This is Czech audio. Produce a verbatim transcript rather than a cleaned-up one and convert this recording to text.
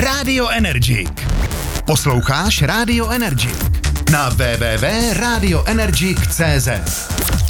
Radio Energik. Posloucháš Radio Energik na w w w tečka radio energik tečka cé zet.